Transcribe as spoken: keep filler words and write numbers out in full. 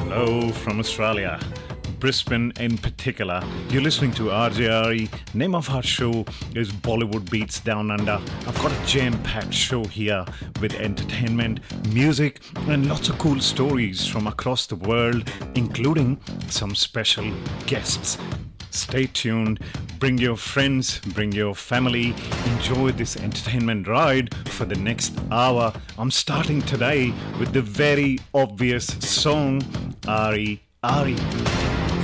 Hello from Australia, Brisbane in particular. You're listening to R J R E. Name of our show is Bollywood Beats Down Under. I've got a jam-packed show here with entertainment, music, and lots of cool stories from across the world, including some special guests. Stay tuned, bring your friends, bring your family, enjoy this entertainment ride for the next hour. I'm starting today with the very obvious song, Ari Ari.